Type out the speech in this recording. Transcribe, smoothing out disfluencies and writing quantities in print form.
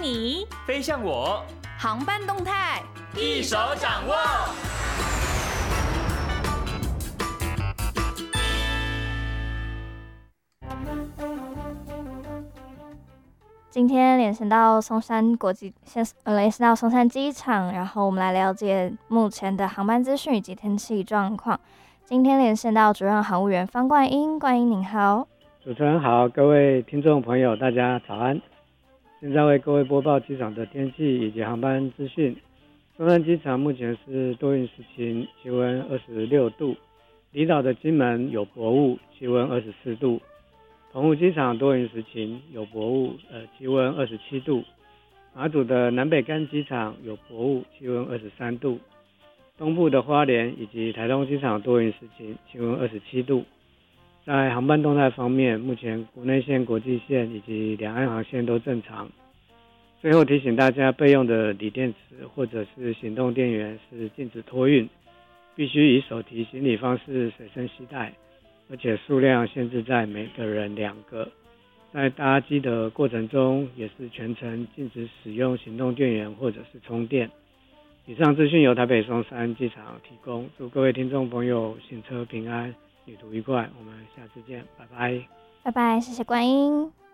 你， 飞向我， 航班动态一手掌握。 今天连线到松山机场，然后我们来了解目前的航班资讯以及天气状况。今天连线到主任航务员方冠英，冠英您好。 主持人好，各位听众朋友大家早安。现在为各位播报机场的天气以及航班资讯。松山机场目前是多云时晴，气温26度。离岛的金门有薄雾，气温24度。澎湖机场多云时晴，有薄雾，气温27度。马祖的南北竿机场有薄雾，气温23度。东部的花莲以及台东机场多云时晴，气温27度。在航班动态方面，目前国内线、国际线以及两岸航线都正常。最后提醒大家，备用的锂电池或者是行动电源是禁止托运，必须以手提行李方式随身携带。而且数量限制在每个人2个，在搭机的过程中也是全程禁止使用行动电源或者是充电。以上资讯由台北松山机场提供，祝各位听众朋友行车平安，旅途愉快，我们下次见，拜拜。 拜拜，谢谢冠英。